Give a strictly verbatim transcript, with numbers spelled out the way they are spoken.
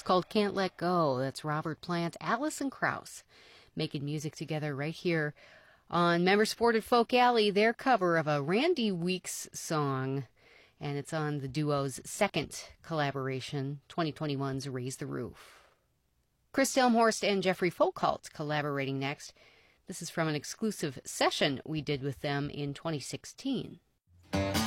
called Can't Let Go. That's Robert Plant, Alison Krauss, making music together right here on Member-supported Folk Alley, their cover of a Randy Weeks song. And it's on the duo's second collaboration, twenty twenty-one's Raise the Roof. Chris Delmhorst and Jeffrey Folkalt collaborating next. This is from an exclusive session we did with them in twenty sixteen.